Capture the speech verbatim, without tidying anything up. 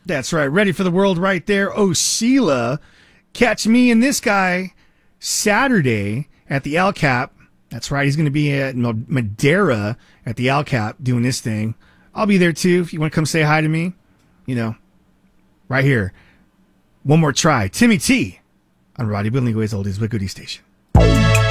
That's right. Ready for the world right there. Osceola. Catch me and this guy Saturday at the L Cap. That's right. He's going to be at Madera at the L Cap doing this thing. I'll be there too. If you want to come say hi to me, you know, right here. One more try. Timmy T on Radio Bill Oldies but Goodies Station.